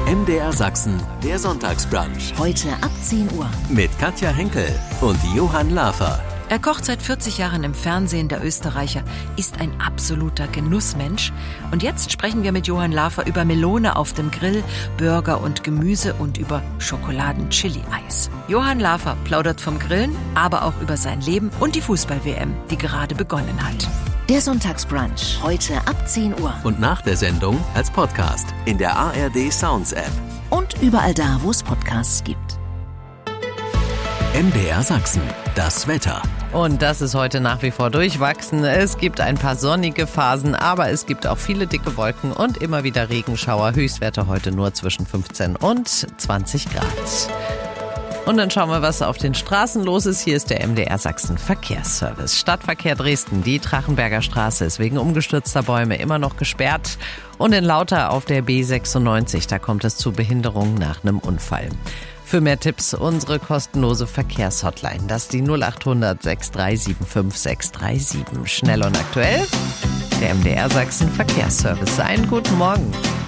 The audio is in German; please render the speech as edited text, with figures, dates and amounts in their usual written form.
MDR Sachsen, der Sonntagsbrunch. Heute ab 10 Uhr. Mit Katja Henkel und Johann Lafer. Er kocht seit 40 Jahren im Fernsehen. Der Österreicher ist ein absoluter Genussmensch. Und jetzt sprechen wir mit Johann Lafer über Melone auf dem Grill, Burger und Gemüse und über Schokoladen-Chili-Eis. Johann Lafer plaudert vom Grillen, aber auch über sein Leben und die Fußball-WM, die gerade begonnen hat. Der Sonntagsbrunch. Heute ab 10 Uhr. Und nach der Sendung als Podcast in der ARD Sounds App. Und überall da, wo es Podcasts gibt. MDR Sachsen. Das Wetter. Und das ist heute nach wie vor durchwachsen. Es gibt ein paar sonnige Phasen, aber es gibt auch viele dicke Wolken und immer wieder Regenschauer. Höchstwerte heute nur zwischen 15 und 20 Grad. Und dann schauen wir, was auf den Straßen los ist. Hier ist der MDR Sachsen Verkehrsservice. Stadtverkehr Dresden, die Trachenberger Straße ist wegen umgestürzter Bäume immer noch gesperrt. Und in Lauter auf der B96, da kommt es zu Behinderungen nach einem Unfall. Für mehr Tipps unsere kostenlose Verkehrshotline. Das ist die 0800 6375 637. Schnell und aktuell, der MDR Sachsen Verkehrsservice. Einen guten Morgen.